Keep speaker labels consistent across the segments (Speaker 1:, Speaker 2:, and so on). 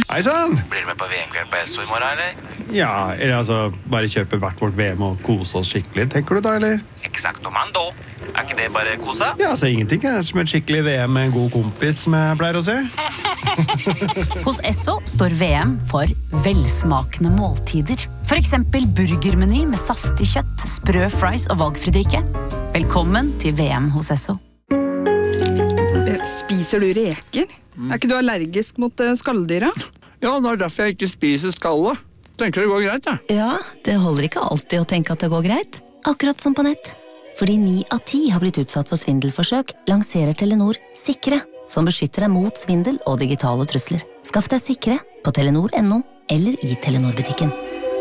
Speaker 1: Hei sann!
Speaker 2: Blir du med på VM-kveld på Esso I morgen, eller?
Speaker 1: Ja, eller altså, bare kjøpe hvert vårt VM og kose oss skikkelig, tenker du da, eller?
Speaker 2: Exactomando. Ikke det bare kosa?
Speaker 1: Ja, altså ingenting som et skikkelig VM med en god kompis, som jeg pleier å si.
Speaker 3: Hos Esso står VM for velsmakende måltider. For eksempel burgermeny med saftig kjøtt, sprø fries og valgfri drikke. Velkommen til VM hos Esso.
Speaker 4: Spiser du reker? Ikke du allergisk mot skalldyra?
Speaker 5: Ja, det derfor jeg ikke spiser skallet. Tenker det går greit, ja.
Speaker 6: Ja, det holder ikke alltid å tenke at det går greit. Akkurat som på nett. Fordi 9 av 10 har blitt utsatt for svindelforsøk, lanserer Telenor Sikre, som beskytter deg mot svindel og digitale trusler. Skaff deg Sikre på telenor.no eller I Telenor-butikken.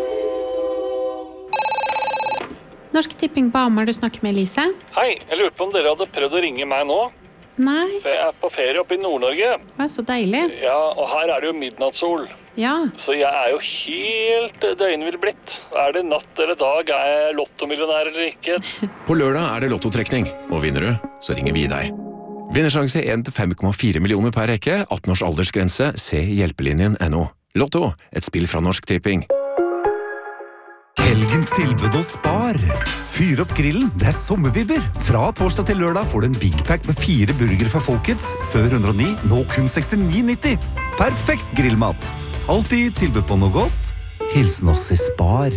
Speaker 7: Norsk Tipping på Hamar, du snakker med Elise.
Speaker 8: Hei, jeg lurer på om dere hadde prøvd å ringe meg nå.
Speaker 7: Nei.
Speaker 8: For jeg på ferie oppe I Nord-Norge.
Speaker 7: Det så deilig.
Speaker 8: Ja, og her det jo midnattssol.
Speaker 7: Ja.
Speaker 8: Så jeg jo helt døgnvill blitt. Det natt eller dag? Jeg lottomillionær eller ikke?
Speaker 9: På lørdag det lottotrekning, og vinner du, så ringer vi deg. Vinnersjanse 1-5,4 millioner per rekke, 18 års aldersgrense, se hjelpelinjen.no. Lotto, et spill fra Norsk Tipping.
Speaker 10: Helgens tilbud og spar. Fyr opp grillen, det sommervibber. Fra torsdag til lørdag får du en Big Pack med 4 burger fra Folkets. Før 109, nå kun 69,90. Perfekt grillmat. Alltid tilbud på noe godt. Hilsen oss I Spar.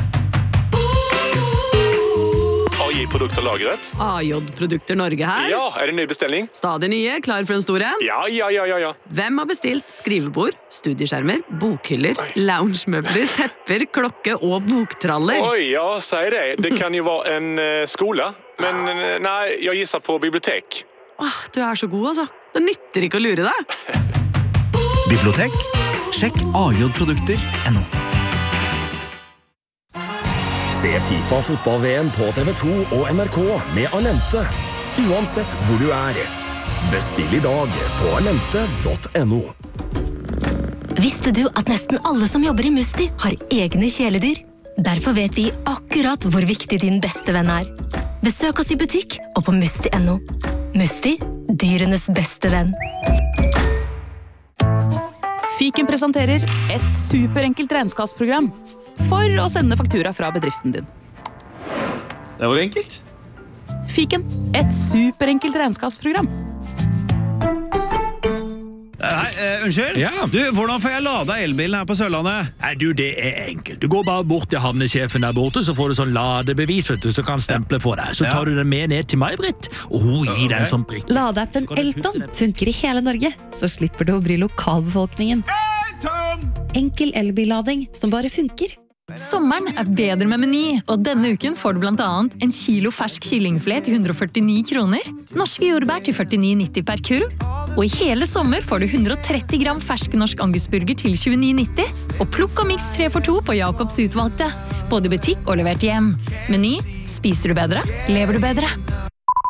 Speaker 8: AI-produkter lagret.
Speaker 4: AJ-produkter Norge her.
Speaker 8: Ja, det en ny bestilling?
Speaker 4: Stadig nye, klar for en stor en.
Speaker 8: Ja.
Speaker 4: Hvem har bestilt skrivebord, studieskjermer, bokhyller, loungemøbler, tepper, klokke og boktraller?
Speaker 8: Oi, ja, sier det. Det kan jo være en skole. Men nei, jeg gisser på bibliotek.
Speaker 4: Du så god, altså. Det nytter ikke å lure deg.
Speaker 10: Bibliotek? Sjekk AJ-produkter.no.
Speaker 11: Se FIFA fotball-VM på TV2 og NRK med Alente. Uansett hvor du Bestill I dag på alente.no.
Speaker 12: Visste du at nesten alle som jobber I Musti har egne kjæledyr? Derfor vet vi akkurat hvor viktig din beste venn Besøk oss I butikk og på musti.no. Musti, dyrenes beste venn.
Speaker 3: Fiken presenterer et superenkelt regnskapsprogram for å sende faktura fra bedriften din.
Speaker 13: Det var enkelt.
Speaker 3: Fiken, et superenkelt regnskapsprogram.
Speaker 5: Unnskyld?
Speaker 13: Ja.
Speaker 5: Du, hvordan får jeg lada elbilen her på Sørlandet?
Speaker 13: Nei, du, det enkelt. Du går bare bort til havnesjefen der borte, så får du sånn ladebevis, vet du, så kan stemple for deg. Så tar du den med ned til May-Britt, og hun gir deg en sånn prikk.
Speaker 14: Ladeappen Elton funker I hele Norge, så slipper du å bry lokalbefolkningen. Enkel elbillading som bare funker.
Speaker 15: Sommeren bedre med Meny, og denne uken får du blant annet en kilo fersk kyllingfilet til 149 kroner, norske jordbær til 49,90 per kurv, og I hele sommer får du 130 gram fersk norsk angusburger til 29,90, og plukk og miks 3 for 2 på Jakobs utvalgte, både I butikk og levert hjem. Meny, spiser du bedre, lever du bedre.